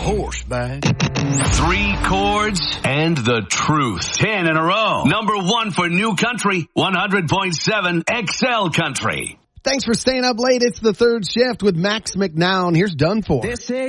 horseback. 3 chords and the truth. 10 in a row. Number 1 for New Country, 100.7 XL Country. Thanks for staying up late. It's the third shift with Max McNown. Here's Done For.